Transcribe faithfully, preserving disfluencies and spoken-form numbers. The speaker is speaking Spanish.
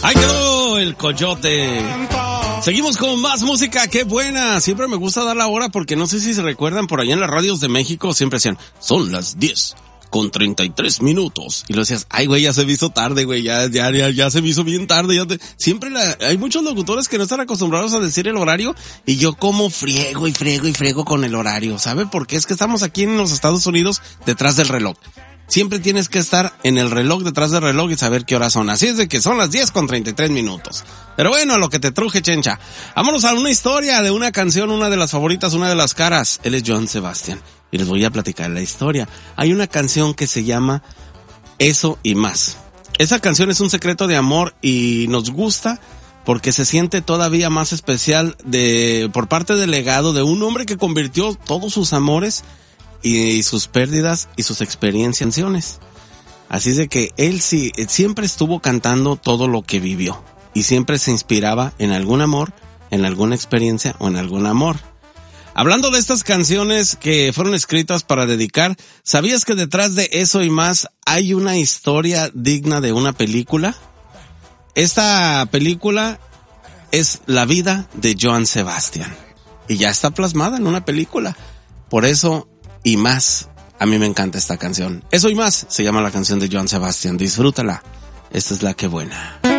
Ahí quedó el coyote. Seguimos con más música, qué buena. Siempre me gusta dar la hora porque no sé si se recuerdan, por allá en las radios de México siempre decían, son las diez con treinta y tres minutos. Y lo decías, ay güey, ya se me hizo tarde, güey, ya, ya, ya, ya se me hizo bien tarde. Ya te... Siempre la... hay muchos locutores que no están acostumbrados a decir el horario y yo como friego y friego y friego con el horario, ¿sabe? Porque es que estamos aquí en los Estados Unidos detrás del reloj. Siempre tienes que estar en el reloj, detrás del reloj y saber qué horas son. Así es de que son las diez con treinta y tres minutos. Pero bueno, a lo que te truje, chencha. Vámonos a una historia de una canción, una de las favoritas, una de las caras. Él es Joan Sebastián. Y les voy a platicar la historia. Hay una canción que se llama Eso y Más. Esa canción es un secreto de amor y nos gusta porque se siente todavía más especial de por parte del legado de un hombre que convirtió todos sus amores y sus pérdidas y sus experiencias en canciones. Así es de que él sí, siempre estuvo cantando todo lo que vivió y siempre se inspiraba en algún amor, en alguna experiencia o en algún amor. Hablando de estas canciones que fueron escritas para dedicar, ¿sabías que detrás de Eso y Más hay una historia digna de una película? Esta película es la vida de Joan Sebastián y ya está plasmada en una película. Por eso y más, a mí me encanta esta canción. Eso y Más se llama la canción de Joan Sebastián. Disfrútala. Esta es la que buena.